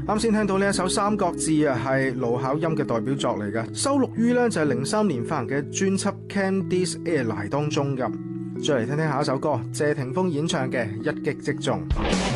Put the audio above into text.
啱先聽到呢一首《三國志》啊，係盧巧音嘅代表作嚟嘅，收錄於呢就係03年發行嘅專輯《Candice Airline》當中㗎。再嚟聽聽下一首歌，謝霆鋒演唱嘅《一擊即中》。